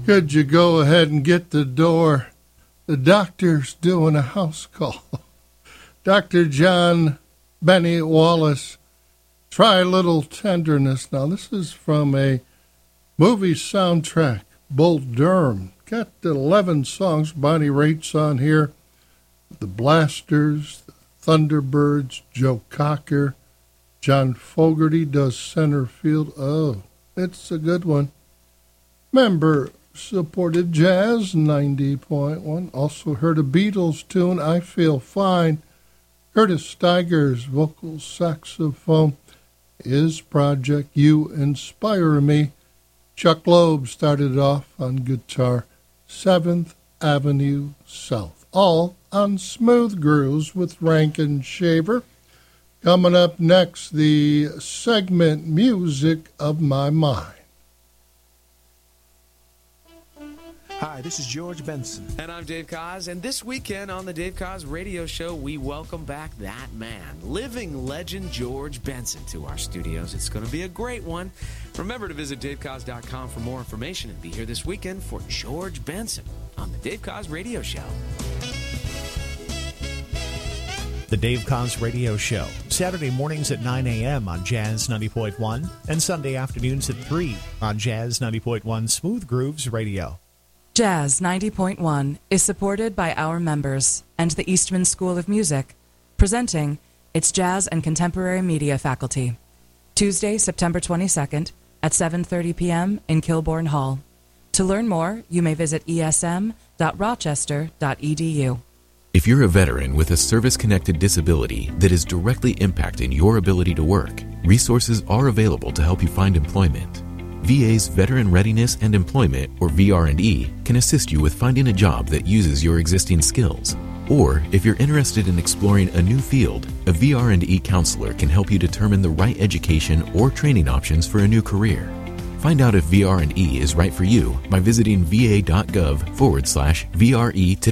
Could you go ahead and get the door? The doctor's doing a house call. Dr. John Benny Wallace, Try a Little Tenderness. Now, this is from a movie soundtrack, Bull Durham. Got 11 songs. Bonnie Raitt's on here. The Blasters, the Thunderbirds, Joe Cocker, John Fogerty does center field. Oh, it's a good one. Member-supported jazz, 90.1. Also heard a Beatles tune, I Feel Fine. Curtis Stigers, vocal saxophone. His project, You Inspire Me. Chuck Loeb started off on guitar. 7th Avenue South. All on Smooth Grooves with Rankin Shaver. Coming up next, the segment Music of My Mind. Hi, this is George Benson. And I'm Dave Koz, and this weekend on the Dave Koz Radio Show, we welcome back that man, living legend George Benson, to our studios. It's going to be a great one. Remember to visit DaveKoz.com for more information and be here this weekend for George Benson on the Dave Koz Radio Show. The Dave Koz Radio Show, Saturday mornings at 9 a.m. on Jazz 90.1 and Sunday afternoons at 3 on Jazz 90.1 Smooth Grooves Radio. Jazz 90.1 is supported by our members and the Eastman School of Music, presenting its Jazz and Contemporary Media faculty. Tuesday, September 22nd at 7:30 p.m. in Kilbourne Hall. To learn more, you may visit esm.rochester.edu. If you're a veteran with a service-connected disability that is directly impacting your ability to work, resources are available to help you find employment. VA's Veteran Readiness and Employment, or VR&E, can assist you with finding a job that uses your existing skills. Or, if you're interested in exploring a new field, a VR&E counselor can help you determine the right education or training options for a new career. Find out if VR&E is right for you by visiting va.gov/VRE today.